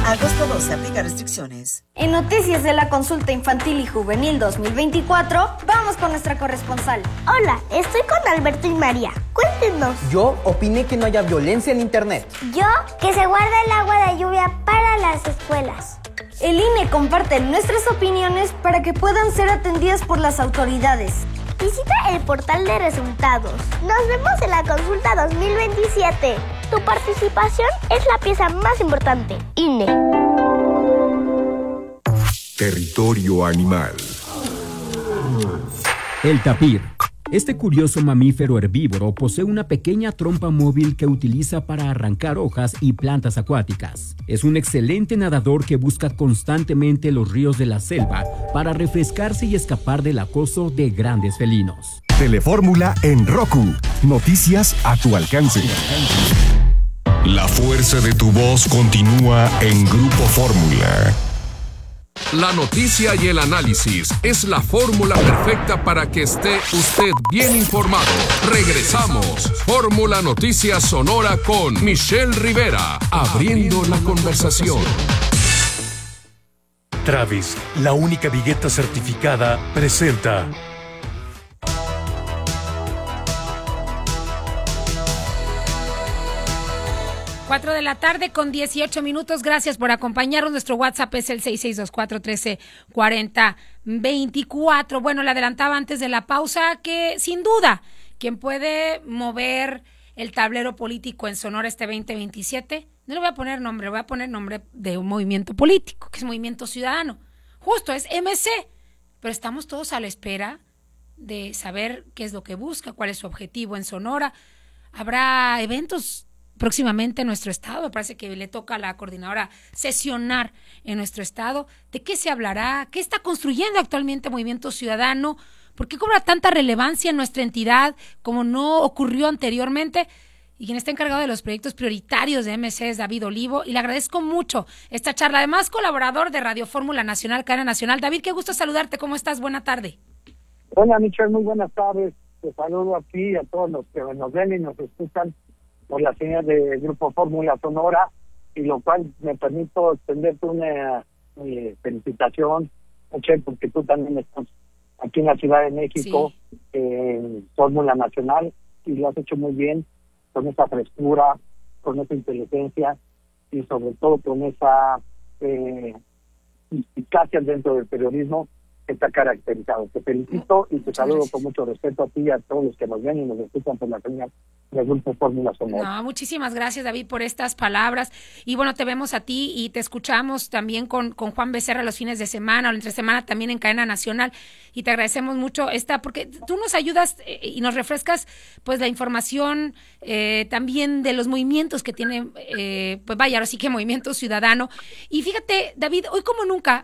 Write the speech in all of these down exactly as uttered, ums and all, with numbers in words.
agosto doce, aplica restricciones. En noticias de la consulta infantil y juvenil dos mil veinticuatro, vamos con nuestra corresponsal. Hola, estoy con Alberto y María. Cuéntenos. Yo opiné que no haya violencia en internet. Yo, que se guarde el agua de lluvia para las escuelas. El I N E comparte nuestras opiniones para que puedan ser atendidas por las autoridades. Visita el portal de resultados. Nos vemos en la consulta dos mil veintisiete. Tu participación es la pieza más importante. I N E. Territorio animal. El tapir. Este curioso mamífero herbívoro posee una pequeña trompa móvil que utiliza para arrancar hojas y plantas acuáticas. Es un excelente nadador que busca constantemente los ríos de la selva para refrescarse y escapar del acoso de grandes felinos. Telefórmula en Roku. Noticias a tu alcance. La fuerza de tu voz continúa en Grupo Fórmula. La noticia y el análisis es la fórmula perfecta para que esté usted bien informado. Regresamos. Fórmula Noticias Sonora con Michelle Rivera, abriendo la conversación. Travis, la única vigueta certificada, presenta cuatro de la tarde con dieciocho minutos. Gracias por acompañarnos. Nuestro WhatsApp es el seis seis dos cuatro, uno tres cuatro cero, veinticuatro. Bueno, le adelantaba antes de la pausa que, sin duda, quien puede mover el tablero político en Sonora este veinte veintisiete, no le voy a poner nombre, voy a poner nombre de un movimiento político, que es Movimiento Ciudadano. Justo, es M C. Pero estamos todos a la espera de saber qué es lo que busca, cuál es su objetivo en Sonora. Habrá eventos próximamente en nuestro estado, me parece que le toca a la coordinadora sesionar en nuestro estado. ¿De qué se hablará? ¿Qué está construyendo actualmente Movimiento Ciudadano? ¿Por qué cobra tanta relevancia en nuestra entidad como no ocurrió anteriormente? Y quien está encargado de los proyectos prioritarios de M C es David Olivo, y le agradezco mucho esta charla. Además, colaborador de Radio Fórmula Nacional, Cadena Nacional. David, qué gusto saludarte. ¿Cómo estás? Buena tarde. Hola, Michelle, muy buenas tardes. Te saludo aquí a todos los que nos ven y nos escuchan por la señal de Grupo Fórmula Sonora, y lo cual me permito extenderte una eh, felicitación, Michelle, porque tú también estás aquí en la Ciudad de México, sí, en Fórmula Nacional, y lo has hecho muy bien, con esa frescura, con esa inteligencia, y sobre todo con esa eh, eficacia dentro del periodismo que está caracterizado. Te felicito y te saludo con mucho respeto a ti y a todos los que nos ven y nos escuchan por la señal del Grupo Fórmula Sonora. No, muchísimas gracias, David, por estas palabras. Y bueno, te vemos a ti y te escuchamos también con, con Juan Becerra los fines de semana o entre semana también en Cadena Nacional, y te agradecemos mucho esta, porque tú nos ayudas eh, y nos refrescas pues la información eh, también de los movimientos que tiene, eh, pues vaya, ahora sí que Movimiento Ciudadano. Y fíjate, David, hoy como nunca,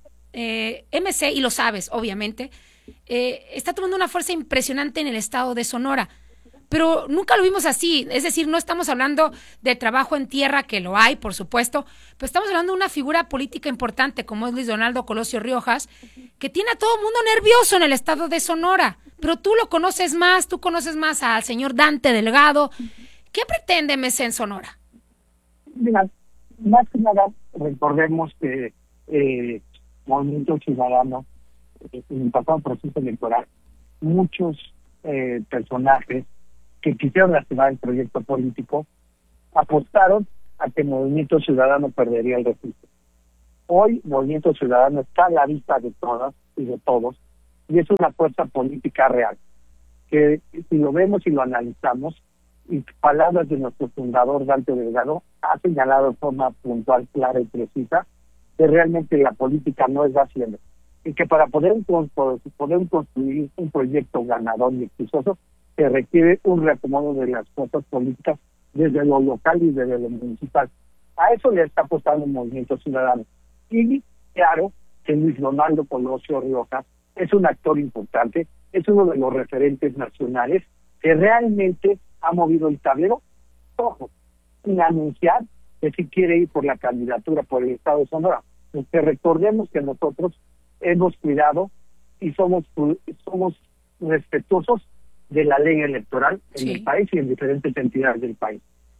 Eh, M C, y lo sabes, obviamente, eh, está tomando una fuerza impresionante en el estado de Sonora, pero nunca lo vimos así. Es decir, no estamos hablando de trabajo en tierra, que lo hay, por supuesto, pero estamos hablando de una figura política importante como es Luis Donaldo Colosio Riojas, que tiene a todo el mundo nervioso en el estado de Sonora. Pero tú lo conoces más, tú conoces más al señor Dante Delgado. ¿Qué pretende M C en Sonora? Mira, más que nada, recordemos que eh, Movimiento Ciudadano, en el pasado proceso electoral, muchos eh, personajes que quisieron lastimar el proyecto político apostaron a que Movimiento Ciudadano perdería el registro. Hoy Movimiento Ciudadano está a la vista de todas y de todos, y es una fuerza política real, que si lo vemos y lo analizamos, y palabras de nuestro fundador Dante Delgado, ha señalado de forma puntual, clara y precisa que realmente la política no es haciendo, y que para poder, poder construir un proyecto ganador y exitoso se requiere un reacomodo de las fuerzas políticas desde lo local y desde lo municipal. A eso le está apostando el Movimiento Ciudadano. Y claro que Luis Donaldo Colosio Riojas es un actor importante, es uno de los referentes nacionales que realmente ha movido el tablero, ojo, sin anunciar que si quiere ir por la candidatura por el estado de Sonora. Porque recordemos que nosotros hemos cuidado y somos somos respetuosos de la ley electoral en sí. el país y en diferentes entidades del país.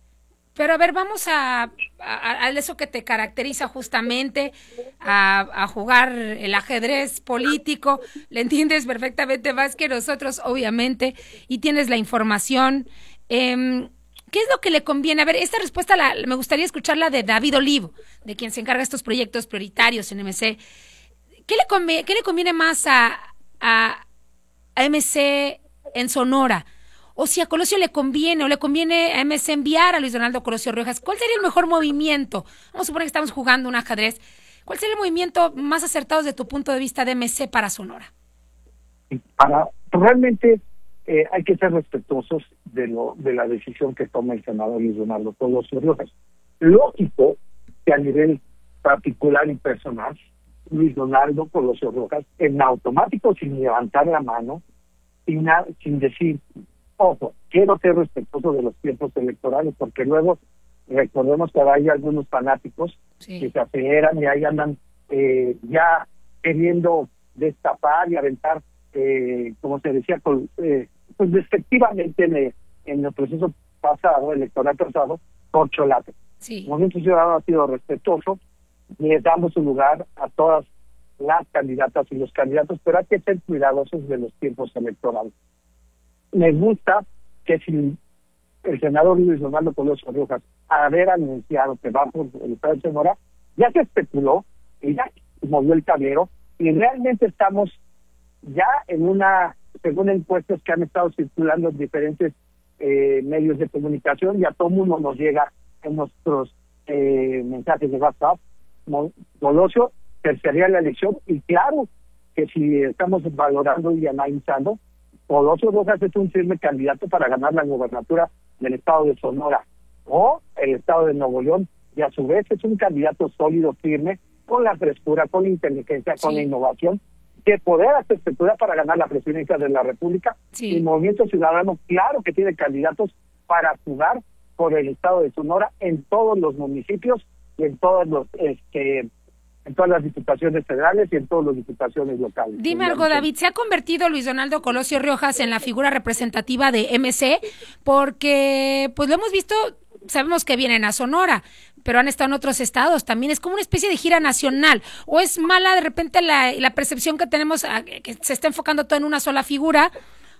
Pero a ver, vamos a, a, a eso que te caracteriza justamente, a, a jugar el ajedrez político. Le entiendes perfectamente más que nosotros, obviamente, y tienes la información. Eh, ¿Qué es lo que le conviene? A ver, esta respuesta la, me gustaría escucharla de David Olivo, de quien se encarga de estos proyectos prioritarios en M C. ¿Qué le conviene, qué le conviene más a, a, a M C en Sonora? O si a Colosio le conviene, o le conviene a M C enviar a Luis Donaldo Colosio Riojas. ¿Cuál sería el mejor movimiento? Vamos a suponer que estamos jugando un ajedrez. ¿Cuál sería el movimiento más acertado desde tu punto de vista de M C para Sonora? Para, realmente eh, hay que ser respetuosos de lo de la decisión que toma el senador Luis Donaldo Colosio Riojas. Lógico que a nivel particular y personal, Luis Donaldo Colosio Riojas, en automático, sin levantar la mano, sin, sin decir, ojo, quiero ser respetuoso de los tiempos electorales, porque luego recordemos que hay algunos fanáticos sí. que se aceleran y ahí andan eh, ya queriendo destapar y aventar, eh, como se decía, con, eh, pues despectivamente en el, en el proceso pasado, electoral pasado, corcholate. Sí. El Movimiento Ciudadano ha sido respetuoso, le damos su lugar a todas las candidatas y los candidatos, pero hay que ser cuidadosos de los tiempos electorales. Me gusta que si el senador Luis Donaldo Colosio Riojas haber anunciado que va por el estado de Sonora, ya se especuló y ya movió el tablero, y realmente estamos ya en una, según encuestas que han estado circulando en diferentes eh, medios de comunicación, y a todo mundo nos llega en nuestros eh, mensajes de WhatsApp, Colosio terciaría la elección, y claro que si estamos valorando y analizando, Colosio Riojas es un firme candidato para ganar la gobernatura del estado de Sonora o el estado de Nuevo León, y a su vez es un candidato sólido, firme, con la frescura, con la inteligencia, sí. con la innovación, que poder hacer frescura para ganar la presidencia de la República. Sí. El Movimiento Ciudadano, claro que tiene candidatos para jugar por el estado de Sonora en todos los municipios y en todos los este en todas las diputaciones federales y en todas las diputaciones locales. Dime algo, David, ¿se ha convertido Luis Donaldo Colosio Riojas en la figura representativa de M C? Porque, pues lo hemos visto, sabemos que vienen a Sonora, pero han estado en otros estados también. Es como una especie de gira nacional. ¿O es mala de repente la, la percepción que tenemos, a, que se está enfocando todo en una sola figura,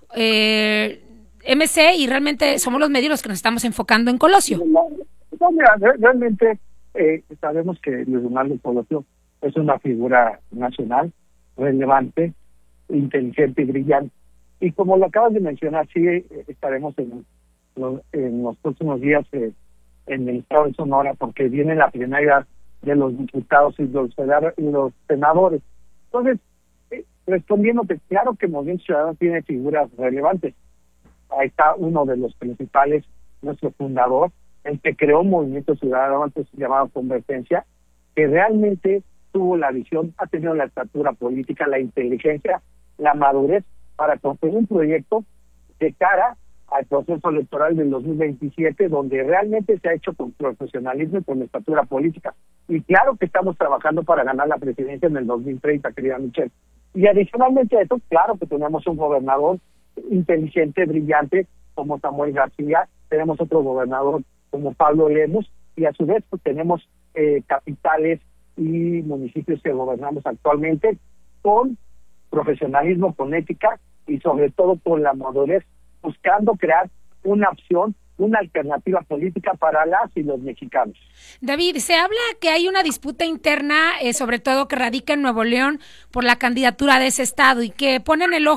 eh, M C, y realmente somos los medios los que nos estamos enfocando en Colosio? No, no, mira, realmente eh, sabemos que Luis Donaldo Colosio es una figura nacional, relevante, inteligente y brillante. Y como lo acabas de mencionar, sí eh, estaremos en los, en los próximos días eh, en el estado de Sonora, porque viene la plenaria de los diputados y los, y los senadores. Entonces, eh, respondiendo que claro que Movimiento Ciudadano tiene figuras relevantes. Ahí está uno de los principales, nuestro fundador, el que creó Movimiento Ciudadano, antes llamado Convergencia, que realmente tuvo la visión, ha tenido la estatura política, la inteligencia, la madurez para construir un proyecto de cara al proceso electoral del dos mil veintisiete, donde realmente se ha hecho con profesionalismo y con estatura política. Y claro que estamos trabajando para ganar la presidencia en el dos mil treinta, querida Michelle. Y adicionalmente a eso, claro que tenemos un gobernador inteligente, brillante, como Samuel García, tenemos otro gobernador como Pablo Lemos, y a su vez pues tenemos eh, capitales y municipios que gobernamos actualmente con profesionalismo, con ética y sobre todo con la madurez, buscando crear una opción, una alternativa política para las y los mexicanos. David, se habla que hay una disputa interna, eh, sobre todo que radica en Nuevo León por la candidatura de ese estado, y que ponen el ojo